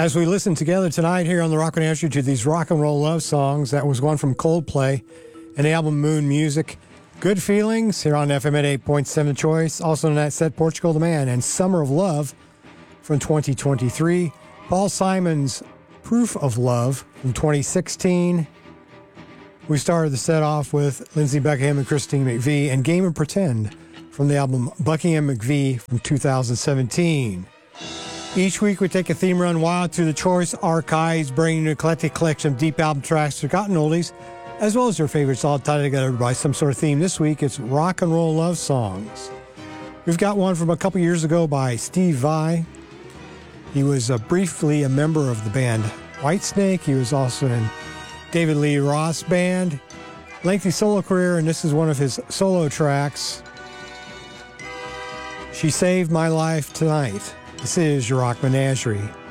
As we listen together tonight here on the Rock and Answer to these rock and roll love songs, that was one from Coldplay and the album Moon Music. Good Feelings here on FM at 8.7 Choice. Also in that set, Portugal the Man and Summer of Love from 2023. Paul Simon's Proof of Love from 2016. We started the set off with Lindsey Buckingham and Christine McVie and Game of Pretend from the album Buckingham McVie from 2017. Each week we take a theme run wild through the Choice archives, bringing an eclectic collection of deep album tracks, forgotten oldies, as well as your favorites all tied together by some sort of theme. This week it's rock and roll love songs. We've got one from a couple years ago by Steve Vai. He was briefly a member of the band Whitesnake. He was also in David Lee Roth Band. Lengthy solo career, and this is one of his solo tracks. She Saved My Life Tonight. This is your Rock Menagerie.